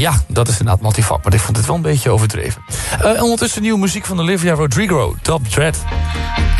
Ja, dat is inderdaad multifuck, maar ik vond het wel een beetje overdreven. Ondertussen nieuwe muziek van Olivia Rodrigo, Top Dread.